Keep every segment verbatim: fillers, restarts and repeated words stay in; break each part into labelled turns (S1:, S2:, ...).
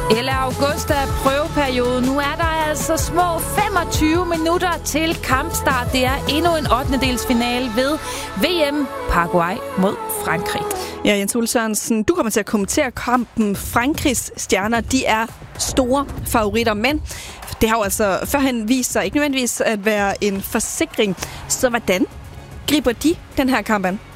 S1: Eller Augusta prøveperiode. Nu er der altså små femogtyve minutter til kampstart. Det er endnu en ottendedelsfinale ved V M Paraguay mod Frankrig.
S2: Ja, Jens Ole Sørensen, du kommer til at kommentere kampen. Frankrigs stjerner, de er store favoritter, men det har jo altså førhen vist sig ikke nødvendigvis at være en forsikring. Så hvordan griber de den her kamp an?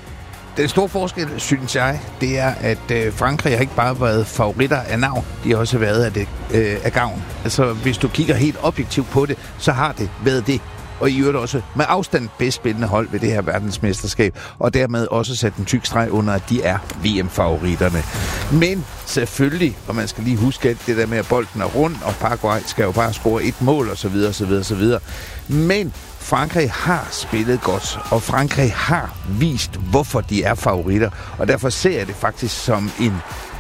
S3: Den store forskel, synes jeg, det er, at øh, Frankrig har ikke bare været favoritter af navn, de har også været af, det, øh, af gavn. Altså, hvis du kigger helt objektivt på det, så har det været det. Og i øvrigt også med afstand bedst spillende hold ved det her verdensmesterskab, og dermed også sat en tyk streg under, at de er V M-favoritterne. Men selvfølgelig, og man skal lige huske alt det der med, at bolden er rundt, og Paraguay skal jo bare score et mål, osv., osv., osv. Men Frankrig har spillet godt, og Frankrig har vist, hvorfor de er favoritter, og derfor ser jeg det faktisk som en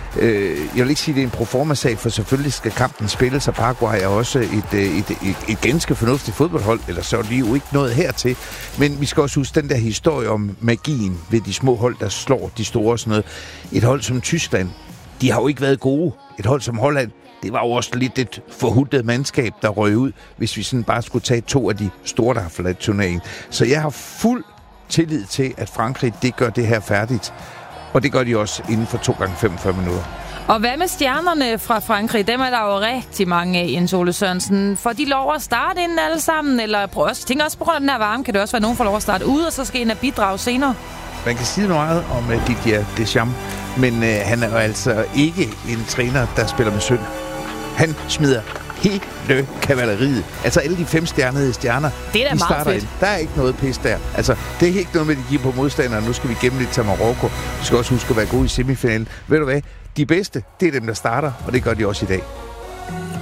S3: Øh, jeg vil ikke sige, at det er en proforma-sag, for selvfølgelig skal kampen spilles, og Paraguay er også et, et, et, et ganske fornuftigt fodboldhold, eller så er de jo ikke noget hertil. Men vi skal også huske den der historie om magien ved de små hold, der slår de store og sådan noget. Et hold som Tyskland, de har jo ikke været gode. Et hold som Holland, det var jo også lidt et forhuttet mandskab, der røg ud, hvis vi sådan bare skulle tage to af de store, der har forladt turneringen. Så jeg har fuld tillid til, at Frankrig, det gør det her færdigt. Og det gør de også inden for to gange femogfyrre minutter.
S1: Og hvad med stjernerne fra Frankrig? Dem er der jo rigtig mange af, Jens Ole Sørensen. Får de lov at starte inden alle sammen? Eller prøv også, tænker også på grund af den her varme, kan det også være, at nogen får lov at starte ude, og så skal en af bidrage senere?
S3: Man kan sige meget om uh, Didier Deschamps, men uh, han er jo altså ikke en træner, der spiller med synd. Han smider hele kavaleriet. Altså alle de fem stjernede stjerner,
S1: det er da
S3: de
S1: meget fedt.
S3: Ind. Der er ikke noget pis der. Altså, det er ikke noget med, at de giver på modstandere. Nu skal vi gemme lidt til Marokko. Vi skal også huske at være gode i semifinalen. Ved du hvad? De bedste, det er dem, der starter, og det gør de også i dag.